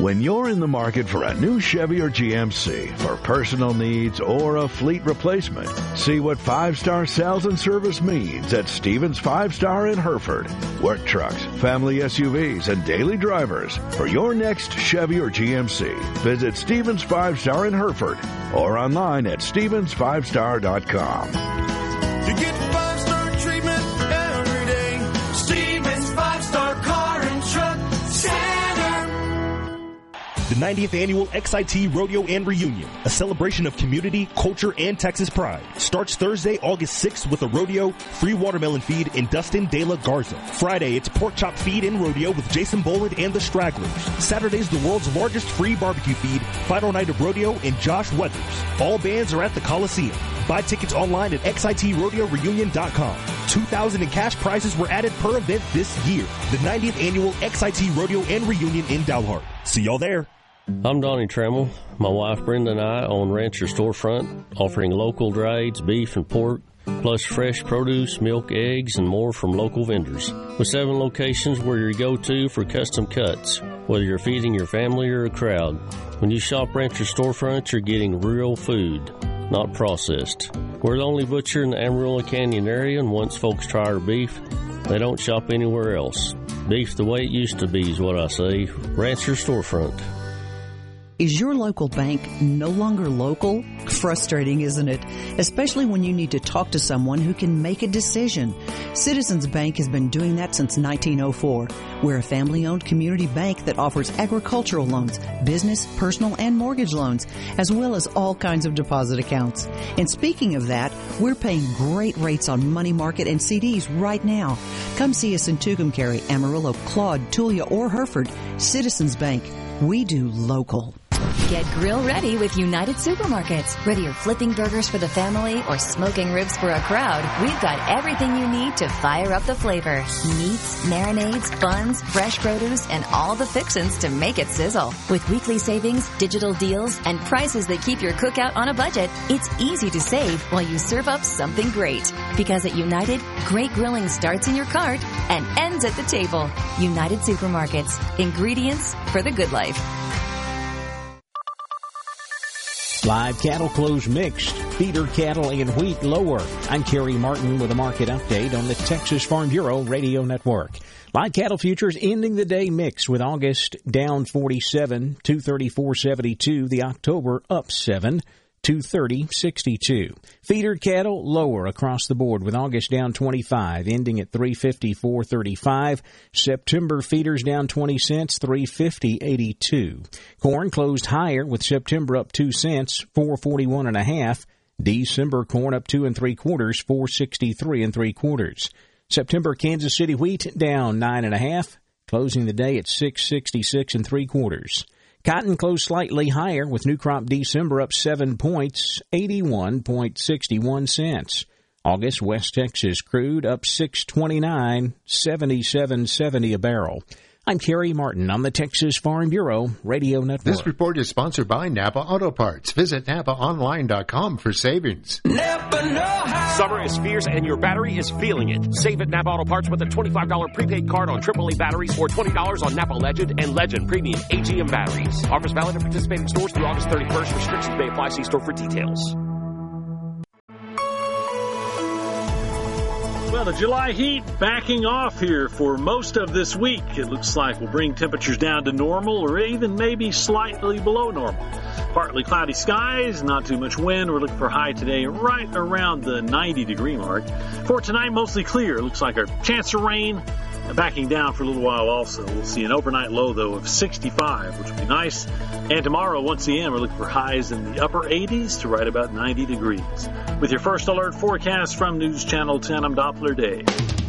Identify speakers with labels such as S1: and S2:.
S1: When you're in the market for a new Chevy or GMC for personal needs or a fleet replacement, see what 5-star sales and service means at Stevens 5-Star in Hereford. Work trucks, family SUVs, and daily drivers. For your next Chevy or GMC, visit Stevens 5-Star in Hereford or online at stevens5star.com.
S2: You get 5-star treatment every day. Stevens 5-Star Car and Truck Center.
S3: The 90th Annual XIT Rodeo and Reunion, a celebration of community, culture, and Texas pride, starts Thursday, August 6th with a rodeo, free watermelon feed, and Dustin De La Garza. Friday, it's pork chop feed and rodeo with Jason Boland and the Stragglers. Saturday's the world's largest free barbecue feed, final night of rodeo, and Josh Weathers. All bands are at the Coliseum. Buy tickets online at XITRodeoReunion.com. $2,000 in cash prizes were added per event this year. The 90th Annual XIT Rodeo and Reunion in Dalhart. See y'all there.
S4: I'm Donnie Trammell. My wife Brenda and I own Rancher Storefront, offering local drieds, beef and pork, plus fresh produce, milk, eggs, and more from local vendors. With 7 locations, we're your go-to for custom cuts, whether you're feeding your family or a crowd. When you shop Rancher Storefront, you're getting real food, not processed. We're the only butcher in the Amarillo Canyon area, and once folks try our beef, they don't shop anywhere else. Beef the way it used to be is what I say. Rancher Storefront.
S5: Is your local bank no longer local? Frustrating, isn't it? Especially when you need to talk to someone who can make a decision. Citizens Bank has been doing that since 1904. We're a family-owned community bank that offers agricultural loans, business, personal, and mortgage loans, as well as all kinds of deposit accounts. And speaking of that, we're paying great rates on money market and CDs right now. Come see us in Tucumcari, Amarillo, Claude, Tulia, or Hereford. Citizens Bank. We do local.
S6: Get grill ready with United Supermarkets. Whether you're flipping burgers for the family or smoking ribs for a crowd, we've got everything you need to fire up the flavor. Meats, marinades, buns, fresh produce, and all the fixins to make it sizzle. With weekly savings, digital deals, and prices that keep your cookout on a budget, it's easy to save while you serve up something great. Because at United, great grilling starts in your cart and ends at the table. United Supermarkets. Ingredients for the good life.
S7: Live cattle close mixed, feeder cattle and wheat lower. I'm Kerry Martin with a market update on the Texas Farm Bureau Radio Network. Live cattle futures ending the day mixed with August down 47, 234.72. The October up 7, 230.62. Feeder cattle lower across the board with August down 25, ending at 354.35. September feeders down 20 cents, 350.82. Corn closed higher with September up 2 cents, 441.5. December corn up 2 3/4, 463 3/4. September Kansas City wheat down 9.5, closing the day at 666 3/4. Cotton closed slightly higher with new crop December up 7 points, 81.61 cents. August West Texas crude up 6.29, 77.70 a barrel. I'm Kerry Martin on the Texas Farm Bureau Radio Network.
S8: This report is sponsored by Napa Auto Parts. Visit NapaOnline.com for savings.
S2: Napa know-how.
S9: Summer is fierce and your battery is feeling it. Save at Napa Auto Parts with a $25 prepaid card on AAA batteries or $20 on Napa Legend and Legend Premium AGM batteries. Offers valid at participating stores through August 31st. Restrictions may apply. See store for details.
S10: Well, the July heat backing off here for most of this week. It looks like we'll bring temperatures down to normal or even maybe slightly below normal. Partly cloudy skies, not too much wind. We're looking for a high today right around the 90-degree mark. For tonight, mostly clear. Looks like our chance of rain backing down for a little while also. We'll see an overnight low, though, of 65, which will be nice. And tomorrow, once again, we're looking for highs in the upper 80s to right about 90 degrees. With your first alert forecast from News Channel 10, I'm Doppler Day.